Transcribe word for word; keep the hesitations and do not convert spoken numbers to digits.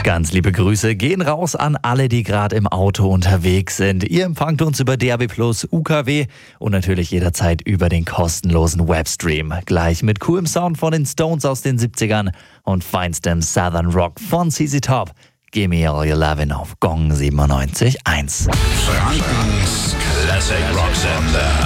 Ganz liebe Grüße gehen raus an alle, die gerade im Auto unterwegs sind. Ihr empfangt uns über D A B plus, U K W und natürlich jederzeit über den kostenlosen Webstream. Gleich mit coolem Sound von den Stones aus den siebzigern und feinstem Southern Rock von C C Top. Gimme all your lovin' auf Gong siebenundneunzig Komma eins. Frankens Classic Rock Sender.